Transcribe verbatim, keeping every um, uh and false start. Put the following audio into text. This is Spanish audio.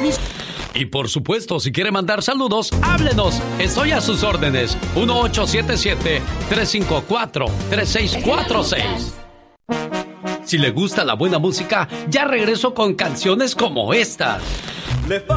mis... Y por supuesto, si quiere mandar saludos, háblenos. Estoy a sus órdenes. uno ocho siete siete, tres cinco cuatro, tres seis cuatro seis. Si le gusta la buena música, ya regreso con canciones como estas. Le